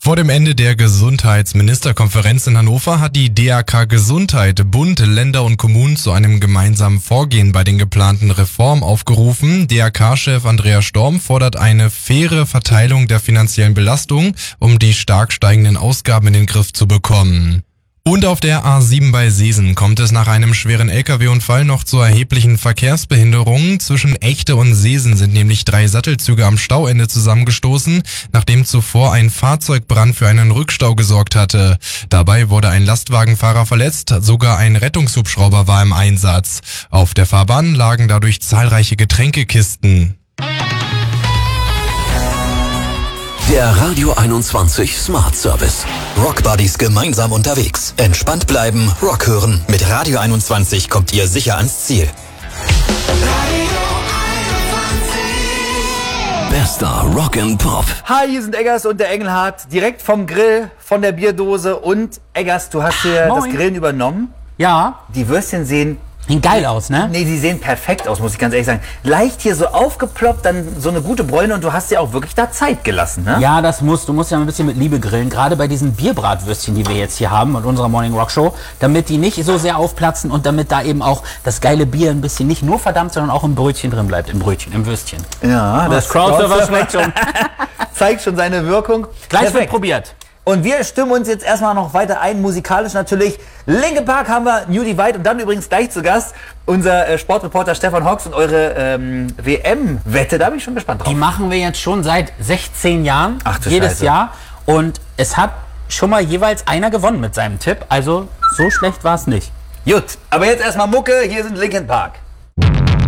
Vor dem Ende der Gesundheitsministerkonferenz in Hannover hat die DAK Gesundheit Bund, Länder und Kommunen zu einem gemeinsamen Vorgehen bei den geplanten Reformen aufgerufen. DAK-Chef Andreas Storm fordert eine faire Verteilung der finanziellen Belastung, um die stark steigenden Ausgaben in den Griff zu bekommen. Und auf der A7 bei Seesen kommt es nach einem schweren LKW-Unfall noch zu erheblichen Verkehrsbehinderungen. Zwischen Echte und Seesen sind nämlich 3 Sattelzüge am Stauende zusammengestoßen, nachdem zuvor ein Fahrzeugbrand für einen Rückstau gesorgt hatte. Dabei wurde ein Lastwagenfahrer verletzt, sogar ein Rettungshubschrauber war im Einsatz. Auf der Fahrbahn lagen dadurch zahlreiche Getränkekisten. Der Radio 21 Smart Service. Rock Buddies gemeinsam unterwegs. Entspannt bleiben, Rock hören. Mit Radio 21 kommt ihr sicher ans Ziel. Bester Rock and Pop. Hi, hier sind Eggers und der Engelhardt. Direkt vom Grill, von der Bierdose. Und Eggers, du hast hier das Grillen übernommen. Ja. Die Würstchen sehen geil aus, ne? Nee, die sehen perfekt aus, muss ich ganz ehrlich sagen. Leicht hier so aufgeploppt, dann so eine gute Bräune und du hast ja auch wirklich da Zeit gelassen, ne? Ja, du musst ja ein bisschen mit Liebe grillen, gerade bei diesen Bierbratwürstchen, die wir jetzt hier haben in unserer Morning Rock Show, damit die nicht so sehr aufplatzen und damit da eben auch das geile Bier ein bisschen nicht nur verdampft, sondern auch im Brötchen drin bleibt, im Würstchen. Ja, das Crowdsurfer schmeckt schon. Zeigt schon seine Wirkung. Gleich wird probiert. Und wir stimmen uns jetzt erstmal noch weiter ein, musikalisch natürlich. Linkin Park haben wir, New Divide und dann übrigens gleich zu Gast unser Sportreporter Stefan Hocks und eure WM-Wette, da bin ich schon gespannt drauf. Die machen wir jetzt schon seit 16 Jahren, Ach, jedes Scheiße. Jahr und es hat schon mal jeweils einer gewonnen mit seinem Tipp, also so schlecht war es nicht. Gut, aber jetzt erstmal Mucke, hier sind Linkin Park.